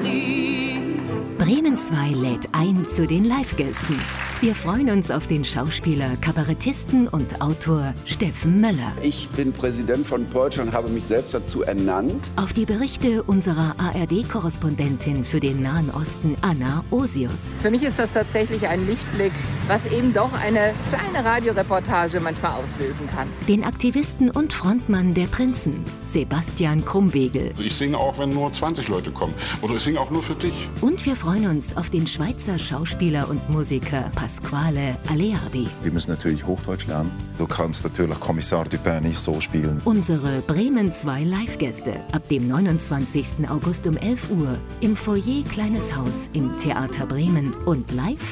Bremen 2 lädt ein zu den Live-Gästen. Wir freuen uns auf den Schauspieler, Kabarettisten und Autor Steffen Möller. Ich bin Präsident von Polscha und habe mich selbst dazu ernannt. Auf die Berichte unserer ARD-Korrespondentin für den Nahen Osten, Anna Osius. Für mich ist das tatsächlich ein Lichtblick, was eben doch eine kleine Radioreportage manchmal auslösen kann. Den Aktivisten und Frontmann der Prinzen, Sebastian Krumbiegel. Also ich singe auch, wenn nur 20 Leute kommen. Oder ich singe auch nur für dich. Und wir freuen uns auf den Schweizer Schauspieler und Musiker Pasquale Aleardi. Wir müssen natürlich Hochdeutsch lernen. Du kannst natürlich Kommissar Dupin nicht so spielen. Unsere Bremen 2 Live-Gäste ab dem 29. August um 11 Uhr im Foyer Kleines Haus im Theater Bremen und live